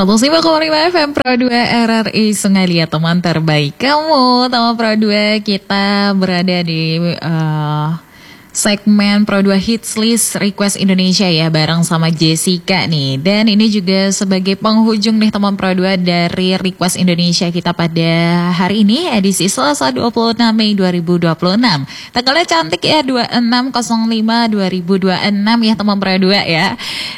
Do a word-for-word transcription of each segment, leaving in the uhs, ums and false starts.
seratus lima koma lima F M Pro dua R R I Sungai Liat, teman terbaik kamu. Teman Pro dua, kita berada di uh, segmen Pro dua Hits List Request Indonesia ya, bareng sama Jessica nih. Dan ini juga sebagai penghujung nih teman Pro dua dari Request Indonesia kita pada hari ini, edisi Selasa dua puluh enam Mei dua ribu dua puluh enam. Tanggalnya cantik ya, dua puluh enam nol lima dua ribu dua puluh enam ya teman Pro dua ya.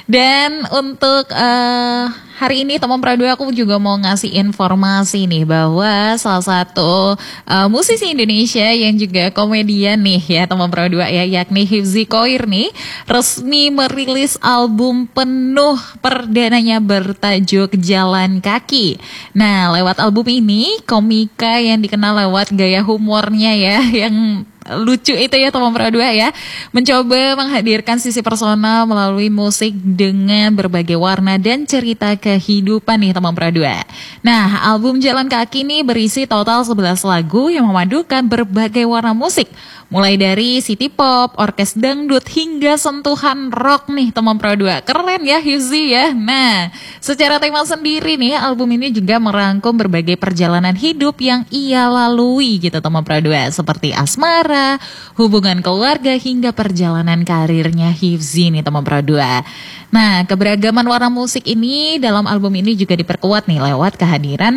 Dan untuk uh, hari ini teman Pro dua, aku juga mau ngasih informasi nih bahwa salah satu uh, musisi Indonesia yang juga komedian nih ya teman Pro dua ya, yakni Hifzy Qoir nih, resmi merilis album penuh perdananya bertajuk Jalan Kaki. Nah, lewat album ini komika yang dikenal lewat gaya humornya ya, yang lucu itu ya teman Pro dua ya, mencoba menghadirkan sisi personal melalui musik dengan berbagai warna dan cerita kehidupan nih teman Pro dua. Nah, album Jalan Kaki ini berisi total sebelas lagu yang memadukan berbagai warna musik, mulai dari city pop, orkes dangdut hingga sentuhan rock nih teman Pro dua. Keren ya Hifzy ya. Nah, secara tema sendiri nih, album ini juga merangkum berbagai perjalanan hidup yang ia lalui gitu teman Pro dua, seperti asmara, hubungan keluarga hingga perjalanan karirnya Hifzy nih teman Pro dua. Nah, keberagaman warna musik ini dalam album ini juga diperkuat nih lewat kehadiran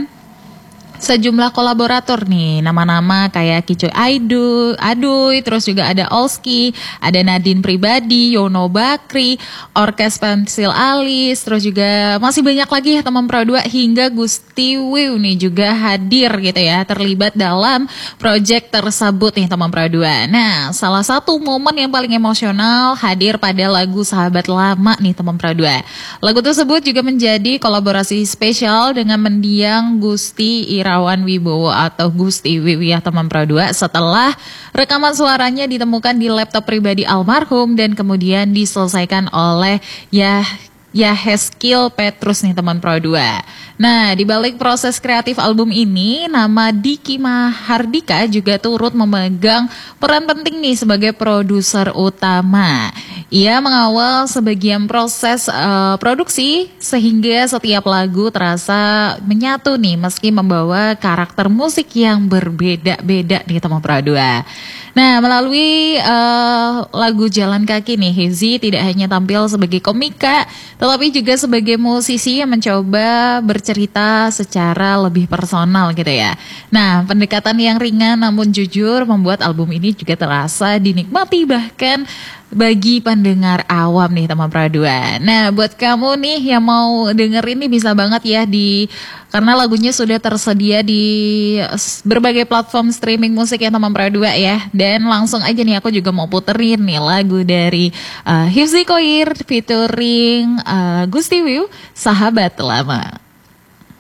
sejumlah kolaborator nih, nama-nama kayak Kicoy Aidu, Aduy, terus juga ada Olski, ada Nadine Pribadi, Yono Bakri, Orkes Pensil Alis, terus juga masih banyak lagi ya teman Pro dua, hingga Gusti Wiw nih juga hadir gitu ya, terlibat dalam project tersebut nih teman Pro dua. Nah, salah satu momen yang paling emosional hadir pada lagu Sahabat Lama nih teman Pro dua. Lagu tersebut juga menjadi kolaborasi spesial dengan mendiang Gusti Irawan Wibowo atau Gusti Wiwi ya teman Pro dua, setelah rekaman suaranya ditemukan di laptop pribadi almarhum dan kemudian diselesaikan oleh Yah Yaheskil Petrus nih teman Pro dua. Nah, di balik proses kreatif album ini, nama Diki Mahardika juga turut memegang peran penting nih sebagai produser utama. Ia mengawal sebagian proses uh, produksi sehingga setiap lagu terasa menyatu nih meski membawa karakter musik yang berbeda-beda nih teman Pro dua. Nah, melalui uh, lagu Jalan Kaki nih, Hifzy tidak hanya tampil sebagai komika, tetapi juga sebagai musisi yang mencoba bercerita secara lebih personal gitu ya. Nah, pendekatan yang ringan namun jujur membuat album ini juga terasa dinikmati bahkan bagi pendengar awam nih teman Pro dua. Nah, buat kamu nih yang mau dengerin nih bisa banget ya di, karena lagunya sudah tersedia di berbagai platform streaming musik ya teman Pro dua ya. Dan langsung aja nih aku juga mau puterin nih lagu dari uh, Hifzy Qoir featuring uh, Gusti Wiw, Sahabat Lama.